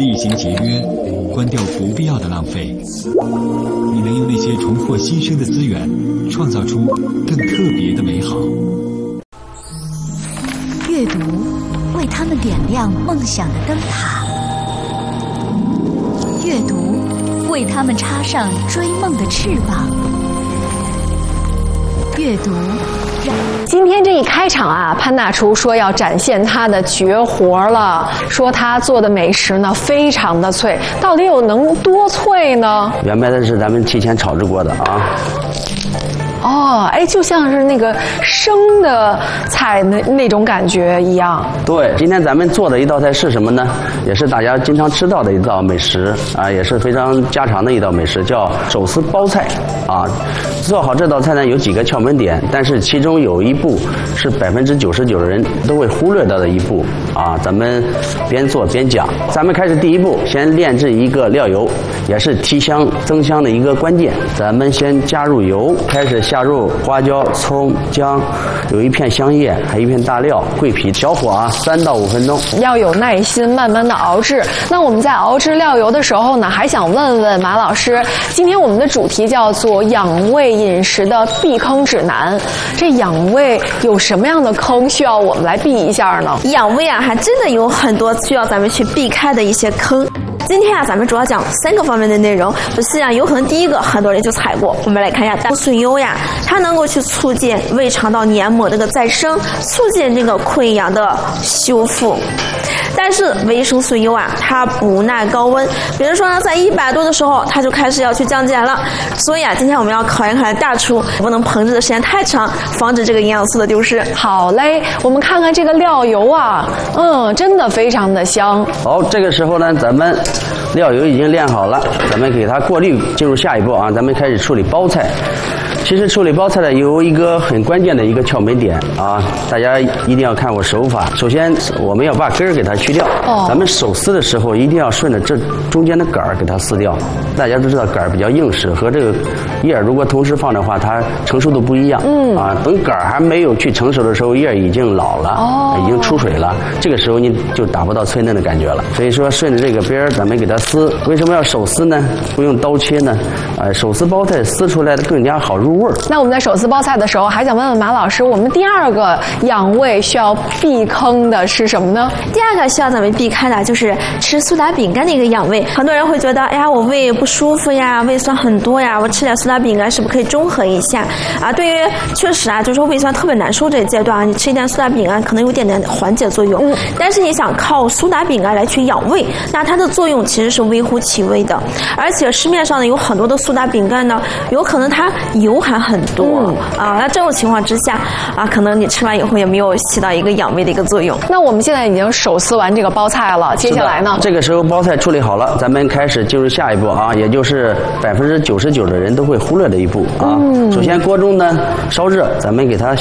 厉行节约，关掉不必要的浪费。你能用那些重获新生的资源，创造出更特别的美好。 阅读为他们点亮梦想的灯塔，阅读为他们插上追梦的翅膀。阅读今天这一开场啊，潘大厨说要展现他的绝活了，说他做的美食呢非常的脆，到底有能多脆呢？ 原白的是咱们提前炒制过的啊。 哦，哎，就像是那个生的菜那种感觉一样。 对，今天咱们做的一道菜是什么呢？也是大家经常吃到的一道美食啊，也是非常家常的一道美食，叫手撕包菜啊。做好这道菜呢，有几个窍门点，但是其中有一步是99%的人都会忽略到的一步啊。咱们边做边讲。咱们开始第一步，先炼制一个料油，也是提香增香的一个关键。咱们先加入油，开始下入花椒、葱、姜，有一片香叶，还有一片大料、桂皮，小火啊，3到5分钟。 要有耐心，慢慢的熬制。那我们在熬制料油的时候呢，还想问问马老师，今天我们的主题叫做养胃饮食的避坑指南。这养胃有什么样的坑需要我们来避一下呢？ 养胃啊，还真的有很多需要咱们去避开的一些坑。今天啊，咱们主要讲3个方面的内容。不是啊，有可能第一个很多人就踩过，我们来看一下大蒜油呀，它能够去促进胃肠道黏膜这个再生，促进这个溃疡的修复。但是维生素 U 啊，它不耐高温，比如说呢，在100度的时候，它就开始要去降解了。所以啊，今天我们要考验考验大厨，不能烹制的时间太长，防止这个营养素的丢失。 好嘞，我们看看这个料油啊，真的非常的香。 好，这个时候呢，咱们料油已经炼好了，咱们给它过滤，进入下一步啊，咱们开始处理包菜。其实处理包菜呢，有一个很关键的一个窍门点啊，大家一定要看我手法。首先，我们要把根儿给它去掉。咱们手撕的时候一定要顺着这中间的杆儿给它撕掉。大家都知道杆儿比较硬实，和这个叶儿如果同时放的话，它成熟度不一样。等杆儿还没有去成熟的时候，叶儿已经老了，已经出水了。这个时候你就达不到脆嫩的感觉了。所以说，顺着这个边儿，咱们给它撕。为什么要手撕呢？不用刀切呢？手撕包菜撕出来的更加好入味儿。 那我们在手撕包菜的时候，还想问问马老师，我们第2个养胃需要避坑的是什么呢？ 第2个需要咱们避开的就是吃苏打饼干的一个养胃。很多人会觉得，哎呀，我胃不舒服呀，胃酸很多呀，我吃点苏打饼干是不是可以中和一下啊？对于确实啊，就是说胃酸特别难受这一阶段啊，你吃一点苏打饼干可能有点点缓解作用。但是你想靠苏打饼干来去养胃，那它的作用其实是微乎其微的。而且市面上呢有很多的苏打饼干呢，有可能它油含很多那这种情况之下啊，可能你吃完以后也没有起到一个养胃的一个作用。 那我们现在已经手撕完这个包菜了，接下来呢？ 这个时候包菜处理好了，咱们开始进入下一步啊，也就是99%的人都会忽略的一步啊。首先锅中呢烧热，咱们给它